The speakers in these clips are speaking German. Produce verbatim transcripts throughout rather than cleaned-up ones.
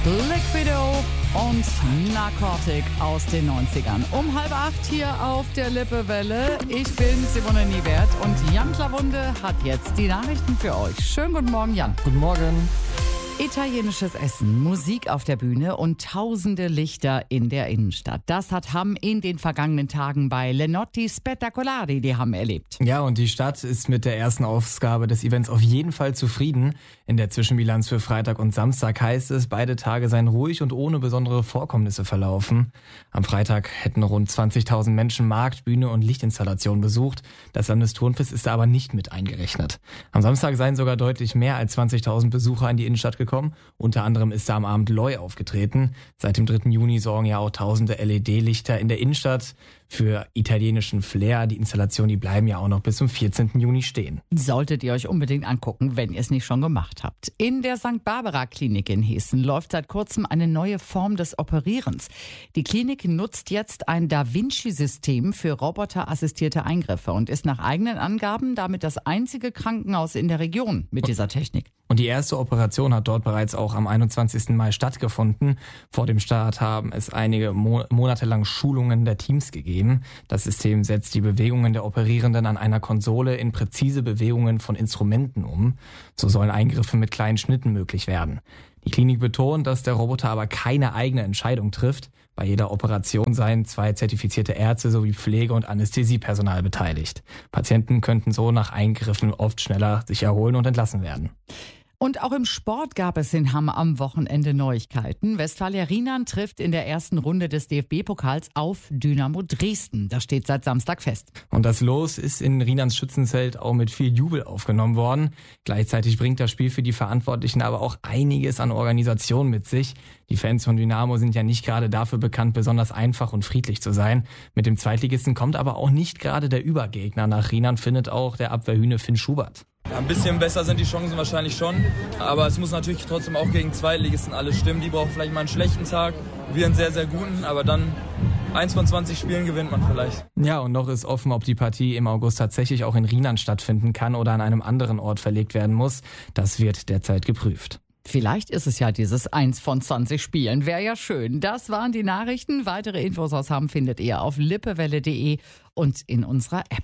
Liquido und Narcotic aus den neunzigern. Um halb acht hier auf der Lippewelle. Ich bin Simone Niewert und Jan Klawunde hat jetzt die Nachrichten für euch. Schönen guten Morgen, Jan. Guten Morgen. Italienisches Essen, Musik auf der Bühne und tausende Lichter in der Innenstadt. Das hat Hamm in den vergangenen Tagen bei Le Notti Spettacolari die Hamm erlebt. Ja, und die Stadt ist mit der ersten Ausgabe des Events auf jeden Fall zufrieden. In der Zwischenbilanz für Freitag und Samstag heißt es, beide Tage seien ruhig und ohne besondere Vorkommnisse verlaufen. Am Freitag hätten rund zwanzigtausend Menschen Markt, Bühne und Lichtinstallation besucht. Das Landesturnfest ist da aber nicht mit eingerechnet. Am Samstag seien sogar deutlich mehr als zwanzigtausend Besucher in die Innenstadt gekommen. Unter anderem ist da am Abend Loi aufgetreten. Seit dem dritten Juni sorgen ja auch tausende L E D-Lichter in der Innenstadt für italienischen Flair. Die Installationen, die bleiben ja auch noch bis zum vierzehnten Juni stehen. Solltet ihr euch unbedingt angucken, wenn ihr es nicht schon gemacht habt. In der Sankt Barbara Klinik in Hessen läuft seit kurzem eine neue Form des Operierens. Die Klinik nutzt jetzt ein Da Vinci-System für roboterassistierte Eingriffe und ist nach eigenen Angaben damit das einzige Krankenhaus in der Region mit dieser Technik. Und die erste Operation hat dort bereits auch am einundzwanzigsten Mai stattgefunden. Vor dem Start haben es einige Mo- monatelang Schulungen der Teams gegeben. Das System setzt die Bewegungen der Operierenden an einer Konsole in präzise Bewegungen von Instrumenten um. So sollen Eingriffe mit kleinen Schnitten möglich werden. Die Klinik betont, dass der Roboter aber keine eigene Entscheidung trifft. Bei jeder Operation seien zwei zertifizierte Ärzte sowie Pflege- und Anästhesiepersonal beteiligt. Patienten könnten so nach Eingriffen oft schneller sich erholen und entlassen werden. Und auch im Sport gab es in Hamm am Wochenende Neuigkeiten. Westfalia Rienan trifft in der ersten Runde des D F B-Pokals auf Dynamo Dresden. Das steht seit Samstag fest. Und das Los ist in Rienans Schützenzelt auch mit viel Jubel aufgenommen worden. Gleichzeitig bringt das Spiel für die Verantwortlichen aber auch einiges an Organisation mit sich. Die Fans von Dynamo sind ja nicht gerade dafür bekannt, besonders einfach und friedlich zu sein. Mit dem Zweitligisten kommt aber auch nicht gerade der Übergegner. Nach Rienan findet auch der Abwehrhühne Finn Schubert. Ein bisschen besser sind die Chancen wahrscheinlich schon, aber es muss natürlich trotzdem auch gegen Zweitligisten alles stimmen. Die brauchen vielleicht mal einen schlechten Tag, wir einen sehr, sehr guten, aber dann eins von zwanzig Spielen gewinnt man vielleicht. Ja, und noch ist offen, ob die Partie im August tatsächlich auch in Rienan stattfinden kann oder an einem anderen Ort verlegt werden muss. Das wird derzeit geprüft. Vielleicht ist es ja dieses eins von zwanzig Spielen. Wäre ja schön. Das waren die Nachrichten. Weitere Infos aus Hamm findet ihr auf lippewelle punkt de und in unserer App.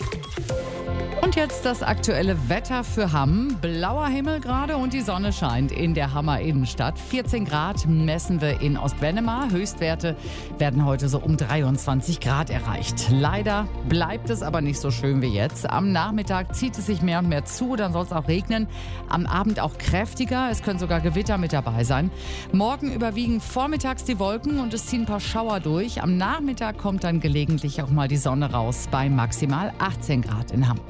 Und jetzt das aktuelle Wetter für Hamm. Blauer Himmel gerade und die Sonne scheint in der Hammer Innenstadt. vierzehn Grad messen wir in Ostwennemar. Höchstwerte werden heute so um dreiundzwanzig Grad erreicht. Leider bleibt es aber nicht so schön wie jetzt. Am Nachmittag zieht es sich mehr und mehr zu, dann soll es auch regnen. Am Abend auch kräftiger, es können sogar Gewitter mit dabei sein. Morgen überwiegen vormittags die Wolken und es ziehen ein paar Schauer durch. Am Nachmittag kommt dann gelegentlich auch mal die Sonne raus bei maximal achtzehn Grad in Hamm.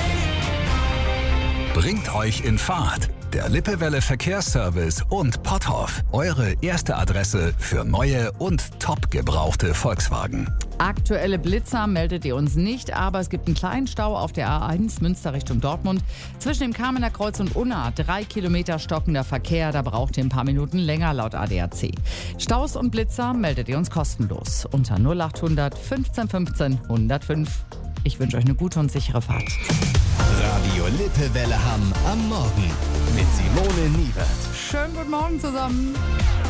Bringt euch in Fahrt. Der Lippewelle Verkehrsservice und Potthoff. Eure erste Adresse für neue und top gebrauchte Volkswagen. Aktuelle Blitzer meldet ihr uns nicht, aber es gibt einen kleinen Stau auf der A eins Münster Richtung Dortmund. Zwischen dem Kamener Kreuz und Unna drei Kilometer stockender Verkehr. Da braucht ihr ein paar Minuten länger laut A D A C. Staus und Blitzer meldet ihr uns kostenlos unter null achthundert fünfzehn fünfzehn hundertfünf. Ich wünsche euch eine gute und sichere Fahrt. Radio Lippewelle Hamm am Morgen mit Simone Niewert. Schönen guten Morgen zusammen.